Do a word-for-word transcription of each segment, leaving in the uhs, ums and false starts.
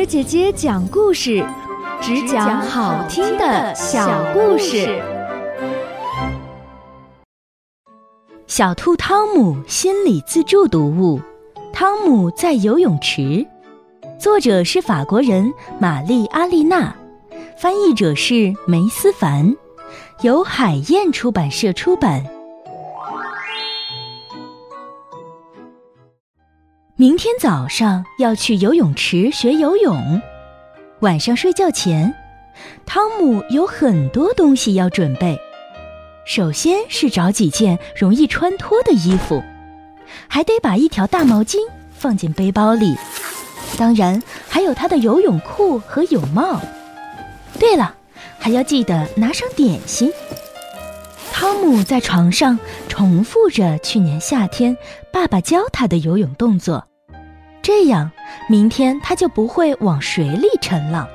姐姐讲故事，只讲好听的小故事。 小兔汤姆心理自助读物《汤姆在游泳池》，作者是法国人玛丽·阿丽娜，翻译者是梅思凡，由海燕出版社出版。明天早上要去游泳池学游泳，晚上睡觉前，汤姆有很多东西要准备。首先是找几件容易穿脱的衣服，还得把一条大毛巾放进背包里，当然还有他的游泳裤和泳帽。对了，还要记得拿上点心。汤姆在床上重复着去年夏天爸爸教他的游泳动作，这样明天他就不会往水里沉了。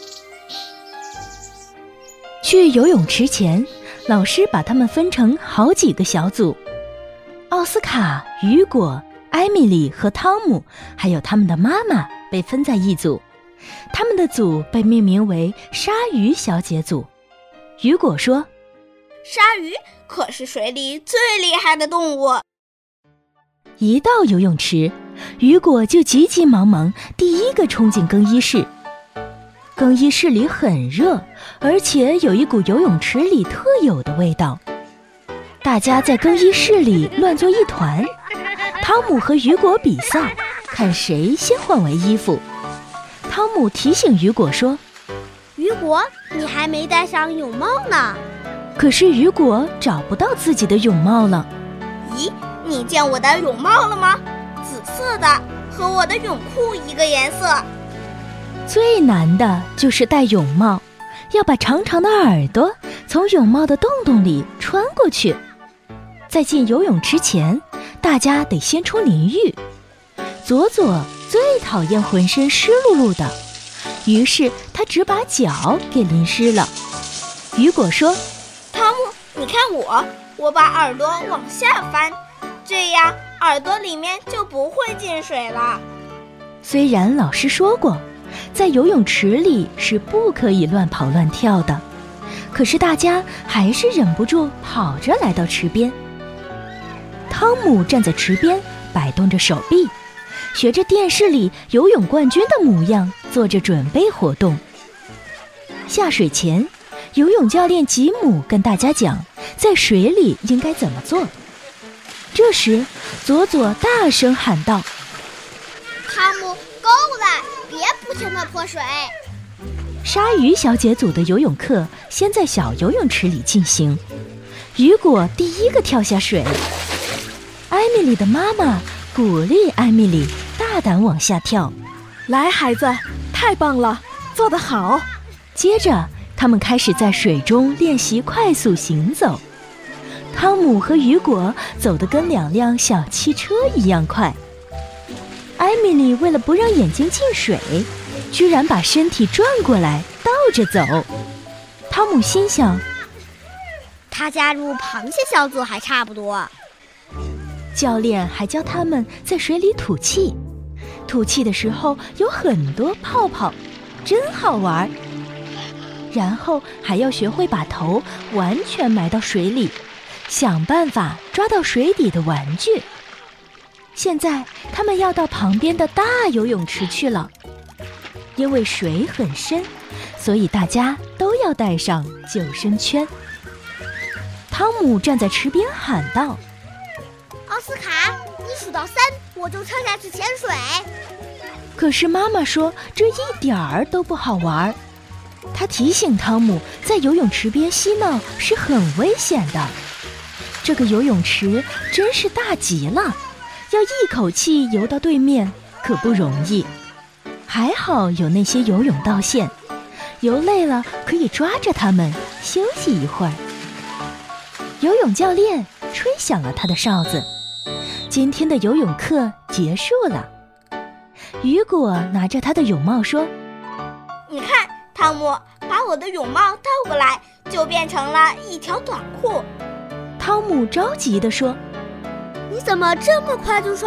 去游泳池前，老师把他们分成好几个小组，奥斯卡、雨果、艾米丽和汤姆还有他们的妈妈被分在一组，他们的组被命名为鲨鱼小姐组。雨果说， 鲨鱼可是水里最厉害的动物。 一到游泳池，雨果就急急忙忙第一个冲进更衣室。更衣室里很热，而且有一股游泳池里特有的味道。大家在更衣室里乱作一团，汤姆和雨果比赛，看谁先换完衣服。汤姆提醒雨果说， 雨果，你还没戴上泳帽呢。 可是雨果找不到自己的泳帽了。 咦，你见我的泳帽了吗？紫色的，和我的泳裤一个颜色。 最难的就是戴泳帽，要把长长的耳朵从泳帽的洞洞里穿过去。在进游泳池前，大家得先冲淋浴。佐佐最讨厌浑身湿漉漉的，于是他只把脚给淋湿了。雨果说， 汤姆，你看我，我把耳朵往下翻，这样耳朵里面就不会进水了。 虽然老师说过，在游泳池里是不可以乱跑乱跳的，可是大家还是忍不住跑着来到池边。汤姆站在池边摆动着手臂，学着电视里游泳冠军的模样做着准备活动。下水前，游泳教练吉姆跟大家讲在水里应该怎么做。这时佐佐大声喊道， 汤姆，够了，别不停地泼水。 鲨鱼小姐组的游泳课先在小游泳池里进行，雨果第一个跳下水。艾米丽的妈妈鼓励艾米丽大胆往下跳。 来，孩子，太棒了，做得好。 接着他们开始在水中练习快速行走。汤姆和雨果走得跟两辆小汽车一样快。艾米丽为了不让眼睛进水，居然把身体转过来倒着走。汤姆心想， 他加入螃蟹小组还差不多。 教练还教他们在水里吐气，吐气的时候有很多泡泡，真好玩。然后还要学会把头完全埋到水里，想办法抓到水底的玩具。现在他们要到旁边的大游泳池去了，因为水很深，所以大家都要带上救生圈。汤姆站在池边喊道， 奥斯卡，你数到三，我就跳下去潜水。 可是妈妈说这一点儿都不好玩。她提醒汤姆，在游泳池边嬉闹是很危险的。这个游泳池真是大极了，要一口气游到对面可不容易。还好有那些游泳道线，游累了可以抓着它们休息一会儿。游泳教练吹响了他的哨子，今天的游泳课结束了。雨果拿着他的泳帽说， 你看，汤姆，把我的泳帽倒过来，就变成了一条短裤。 汤姆着急地说， 你怎么这么快就刷